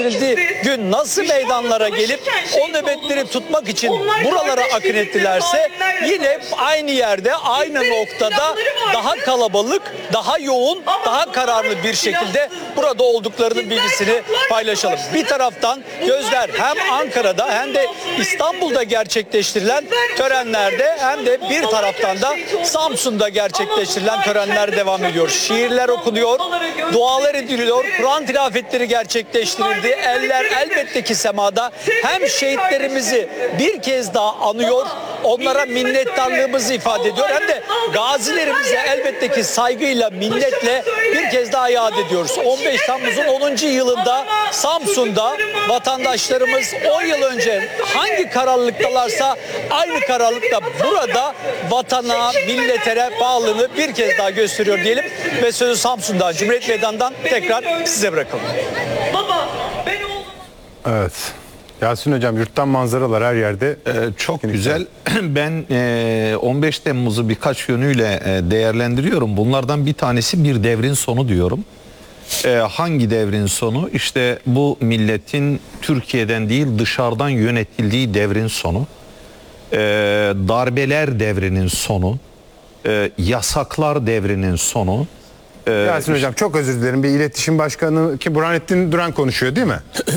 gerçekleştirildiği gün nasıl meydanlara gelip o nöbetleri tutmak için buralara akın ettilerse yine aynı yerde, aynı noktada daha kalabalık, daha yoğun, daha kararlı bir şekilde burada olduklarının bilgisini paylaşalım. Bir taraftan gözler hem Ankara'da hem de İstanbul'da gerçekleştirilen törenlerde hem de bir taraftan da Samsun'da gerçekleştirilen törenler devam ediyor. Şiirler okunuyor, dualar ediliyor, Kur'an tilafetleri gerçekleştirildi. Eller elbette ki semada. Hem şehitlerimizi bir kez daha anıyor, onlara minnettarlığımızı ifade ediyor. Hem de gazilerimize elbette ki saygıyla, minnetle bir kez daha yad ediyoruz. 15 Temmuz'un 10. yılında Samsun'da vatandaşlarımız 10 yıl önce hangi kararlılıktalarsa aynı kararlılıkta burada vatana, millete bağlılığını bir kez daha gösteriyor diyelim ve sözü Samsun'dan, Cumhuriyet Meydanı'ndan tekrar size bırakalım. Baba, Evet. Yasin Hocam, yurttan manzaralar her yerde. Çok güzel. Ben 15 Temmuz'u birkaç yönüyle değerlendiriyorum. Bunlardan bir tanesi bir devrin sonu diyorum. Hangi devrin sonu? İşte bu milletin Türkiye'den değil dışarıdan yönetildiği devrin sonu. Darbeler devrinin sonu. Yasaklar devrinin sonu. Yasin Hocam, çok özür dilerim. Bir iletişim başkanı ki Burhanettin Duran konuşuyor değil mi?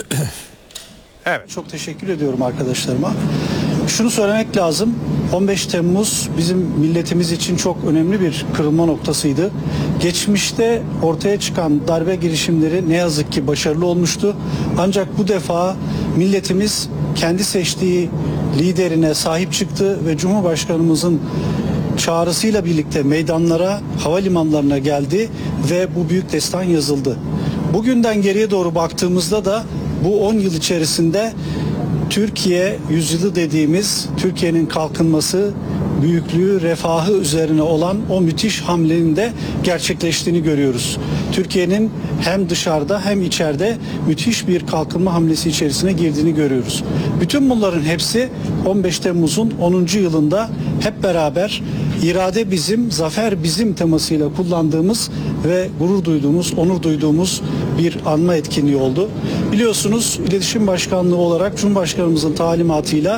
Evet. Çok teşekkür ediyorum arkadaşlarıma. Şunu söylemek lazım. 15 Temmuz bizim milletimiz için çok önemli bir kırılma noktasıydı. Geçmişte ortaya çıkan darbe girişimleri ne yazık ki başarılı olmuştu. Ancak bu defa milletimiz kendi seçtiği liderine sahip çıktı ve Cumhurbaşkanımızın çağrısıyla birlikte meydanlara, havalimanlarına geldi ve bu büyük destan yazıldı. Bugünden geriye doğru baktığımızda da bu 10 yıl içerisinde Türkiye yüzyılı dediğimiz Türkiye'nin kalkınması, büyüklüğü, refahı üzerine olan o müthiş hamlenin de gerçekleştiğini görüyoruz. Türkiye'nin hem dışarıda hem içeride müthiş bir kalkınma hamlesi içerisine girdiğini görüyoruz. Bütün bunların hepsi 15 Temmuz'un 10. yılında hep beraber irade bizim, zafer bizim temasıyla kullandığımız ve gurur duyduğumuz, onur duyduğumuz bir anma etkinliği oldu. Biliyorsunuz İletişim Başkanlığı olarak Cumhurbaşkanımızın talimatıyla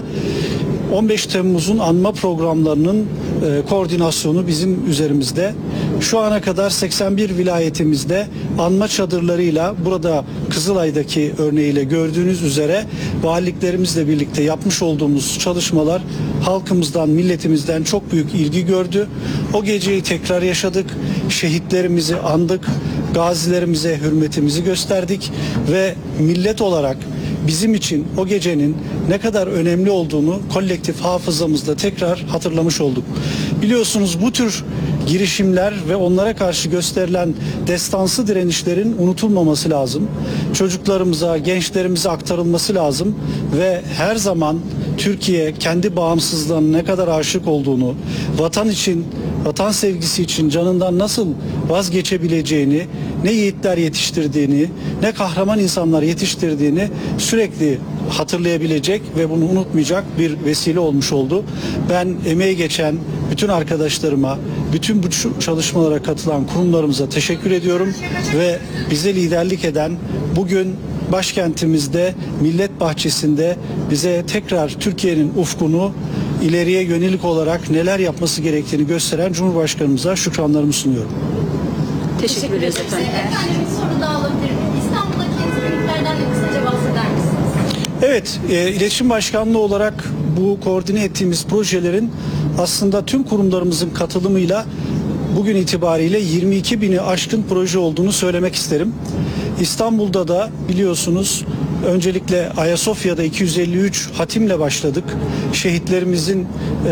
15 Temmuz'un anma programlarının koordinasyonu bizim üzerimizde. Şu ana kadar 81 vilayetimizde anma çadırlarıyla, burada Kızılay'daki örneğiyle gördüğünüz üzere valiliklerimizle birlikte yapmış olduğumuz çalışmalar halkımızdan, milletimizden çok büyük ilgi gördü. O geceyi tekrar yaşadık. Şehitlerimizi andık. Gazilerimize hürmetimizi gösterdik ve millet olarak bizim için o gecenin ne kadar önemli olduğunu kolektif hafızamızda tekrar hatırlamış olduk. Biliyorsunuz bu tür girişimler ve onlara karşı gösterilen destansı direnişlerin unutulmaması lazım. Çocuklarımıza, gençlerimize aktarılması lazım ve her zaman Türkiye kendi bağımsızlığına ne kadar aşık olduğunu, vatan için, vatan sevgisi için canından nasıl vazgeçebileceğini, ne yiğitler yetiştirdiğini, ne kahraman insanlar yetiştirdiğini sürekli hatırlayabilecek ve bunu unutmayacak bir vesile olmuş oldu. Ben emeği geçen bütün arkadaşlarıma, bütün bu çalışmalara katılan kurumlarımıza teşekkür ediyorum ve bize liderlik eden, bugün başkentimizde, Millet Bahçesi'nde bize tekrar Türkiye'nin ufkunu ileriye yönelik olarak neler yapması gerektiğini gösteren Cumhurbaşkanımıza şükranlarımı sunuyorum. Teşekkür ederiz efendim. Efendim bir soru daha alabilirim. İstanbul'daki etkinliklerden de kısaca bahseder misiniz? Evet, İletişim Başkanlığı olarak bu koordine ettiğimiz projelerin aslında tüm kurumlarımızın katılımıyla bugün itibariyle 22 bini aşkın proje olduğunu söylemek isterim. İstanbul'da da biliyorsunuz öncelikle Ayasofya'da 253 hatimle başladık. Şehitlerimizin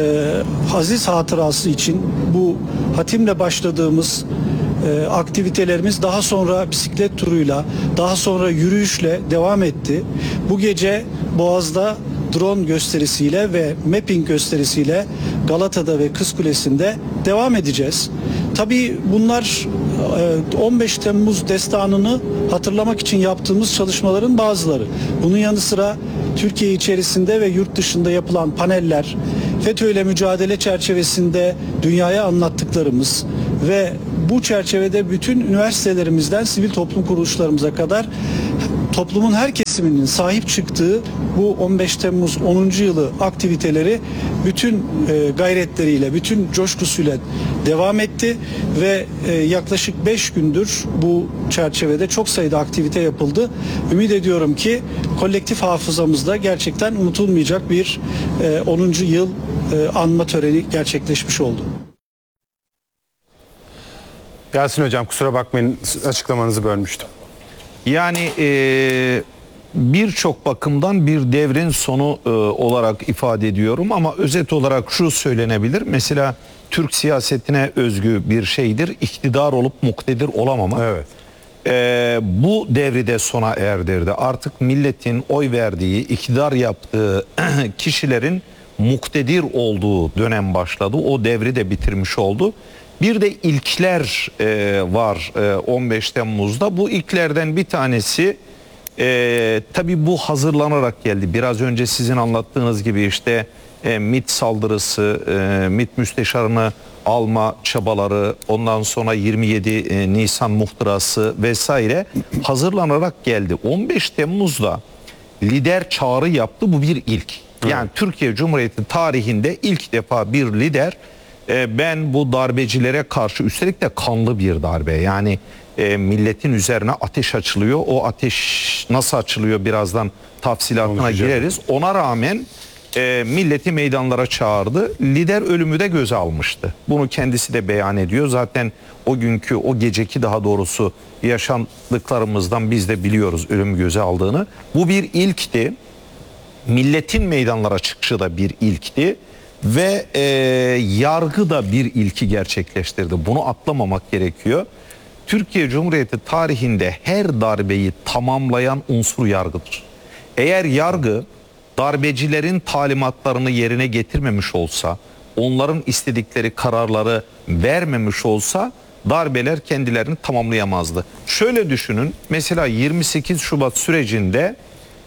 aziz hatırası için bu hatimle başladığımız aktivitelerimiz daha sonra bisiklet turuyla, daha sonra yürüyüşle devam etti. Bu gece Boğaz'da drone gösterisiyle ve mapping gösterisiyle Galata'da ve Kız Kulesi'nde devam edeceğiz. Tabii bunlar 15 Temmuz destanını hatırlamak için yaptığımız çalışmaların bazıları. Bunun yanı sıra Türkiye içerisinde ve yurt dışında yapılan paneller, FETÖ'yle mücadele çerçevesinde dünyaya anlattıklarımız ve bu çerçevede bütün üniversitelerimizden sivil toplum kuruluşlarımıza kadar toplumun her kesiminin sahip çıktığı bu 15 Temmuz 10. yılı aktiviteleri bütün gayretleriyle, bütün coşkusuyla devam etti ve yaklaşık 5 gündür bu çerçevede çok sayıda aktivite yapıldı. Ümit ediyorum ki kolektif hafızamızda gerçekten unutulmayacak bir 10. yıl anma töreni gerçekleşmiş oldu. Yasin Hocam kusura bakmayın, açıklamanızı bölmüştüm. Yani birçok bakımdan bir devrin sonu olarak ifade ediyorum ama özet olarak şu söylenebilir. Mesela Türk siyasetine özgü bir şeydir. İktidar olup muktedir olamamak. Evet. Bu devri de sona erdirdi. Artık milletin oy verdiği, iktidar yaptığı kişilerin muktedir olduğu dönem başladı. O devri de bitirmiş oldu. Bir de ilkler var 15 Temmuz'da. Bu ilklerden bir tanesi tabii bu hazırlanarak geldi. Biraz önce sizin anlattığınız gibi işte MİT saldırısı, MİT müsteşarını alma çabaları, ondan sonra 27 Nisan muhtırası vesaire hazırlanarak geldi. 15 Temmuz'da lider çağrı yaptı. Bu bir ilk. Yani Türkiye Cumhuriyeti tarihinde ilk defa bir lider ben bu darbecilere karşı, üstelik de kanlı bir darbe, yani milletin üzerine ateş açılıyor. O ateş nasıl açılıyor birazdan tafsilatına gireriz. Ona rağmen milleti meydanlara çağırdı. Lider ölümü de göze almıştı. Bunu kendisi de beyan ediyor. Zaten o günkü, o geceki daha doğrusu yaşandıklarımızdan biz de biliyoruz ölümü göze aldığını. Bu bir ilkti. Milletin meydanlara çıkışı da bir ilkti. Ve yargı da bir ilki gerçekleştirdi. Bunu atlamamak gerekiyor. Türkiye Cumhuriyeti tarihinde her darbeyi tamamlayan unsur yargıdır. Eğer yargı darbecilerin talimatlarını yerine getirmemiş olsa, onların istedikleri kararları vermemiş olsa darbeler kendilerini tamamlayamazdı. Şöyle düşünün, mesela 28 Şubat sürecinde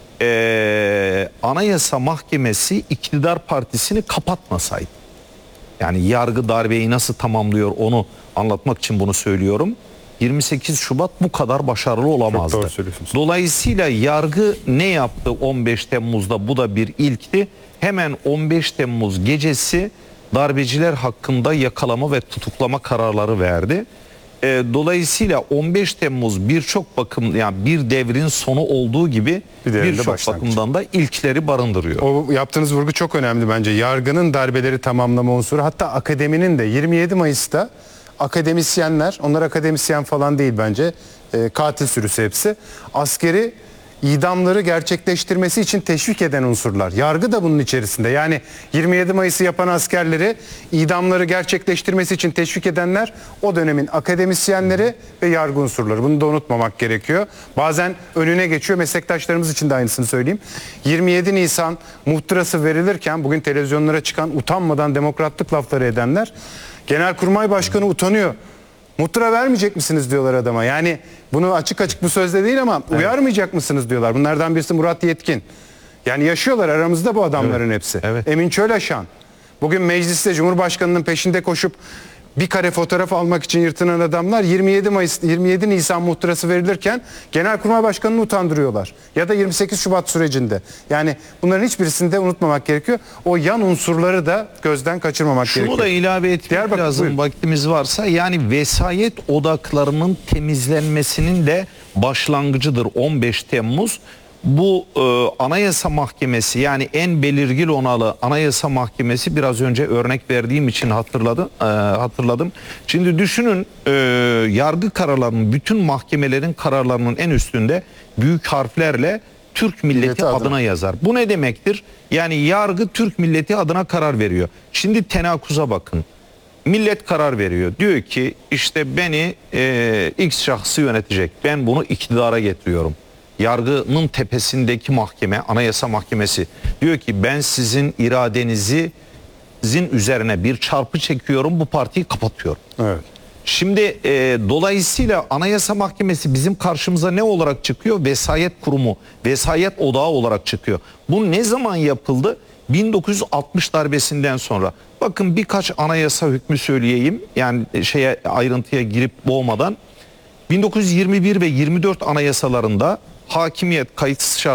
Anayasa Mahkemesi iktidar partisini kapatmasaydı, yani yargı darbeyi nasıl tamamlıyor onu anlatmak için bunu söylüyorum. 28 Şubat bu kadar başarılı olamazdı. Çok doğru söylüyorsunuz. Dolayısıyla yargı ne yaptı 15 Temmuz'da? Bu da bir ilkti. Hemen 15 Temmuz gecesi darbeciler hakkında yakalama ve tutuklama kararları verdi. Dolayısıyla 15 Temmuz birçok bakım, yani bir devrin sonu olduğu gibi birçok bakımdan da ilkleri barındırıyor. O yaptığınız vurgu çok önemli bence. Yargının darbeleri tamamlama unsuru, hatta akademinin de 27 Mayıs'ta akademisyenler, onlar akademisyen falan değil bence, katil sürüsü hepsi, askeri idamları gerçekleştirmesi için teşvik eden unsurlar. Yargı da bunun içerisinde. Yani 27 Mayıs'ı yapan askerleri idamları gerçekleştirmesi için teşvik edenler o dönemin akademisyenleri ve yargı unsurları. Bunu da unutmamak gerekiyor. Bazen önüne geçiyor. Meslektaşlarımız için de aynısını söyleyeyim. 27 Nisan muhtırası verilirken bugün televizyonlara çıkan utanmadan demokratlık lafları edenler, Genelkurmay Başkanı utanıyor. Muhtıra vermeyecek misiniz diyorlar adama. Yani bunu açık açık bu sözde değil ama uyarmayacak mısınız diyorlar. Bunlardan birisi Murat Yetkin. Yani yaşıyorlar aramızda bu adamların hepsi. Evet. Emin Çölaşan. Bugün mecliste Cumhurbaşkanı'nın peşinde koşup bir kare fotoğraf almak için yırtınan adamlar 27 Nisan muhtırası verilirken Genelkurmay Başkanı'nı utandırıyorlar. Ya da 28 Şubat sürecinde. Yani bunların hiçbirisini de unutmamak gerekiyor. O yan unsurları da gözden kaçırmamak gerekiyor. Şunu da ilave etmek lazım, buyurun. vaktimiz varsa. Yani vesayet odaklarının temizlenmesinin de başlangıcıdır 15 Temmuz. Bu Anayasa Mahkemesi, yani en belirgin onalı Anayasa Mahkemesi, biraz önce örnek verdiğim için hatırladım. Şimdi düşünün, yargı kararlarının, bütün mahkemelerin kararlarının en üstünde büyük harflerle Türk milleti adına yazar. Bu ne demektir? Yani yargı Türk milleti adına karar veriyor. Şimdi tenakuza bakın. Millet karar veriyor. Diyor ki işte beni X şahsı yönetecek. Ben bunu iktidara getiriyorum. Yargının tepesindeki mahkeme, Anayasa Mahkemesi diyor ki ben sizin iradenizin üzerine bir çarpı çekiyorum, bu partiyi kapatıyorum. Evet. Şimdi dolayısıyla Anayasa Mahkemesi bizim karşımıza ne olarak çıkıyor? Vesayet kurumu, vesayet odağı olarak çıkıyor. Bu ne zaman yapıldı? 1960 darbesinden sonra. Bakın birkaç anayasa hükmü söyleyeyim. Yani ayrıntıya girip boğmadan. 1921 ve 24 anayasalarında hakimiyet kayıtsız şartıyla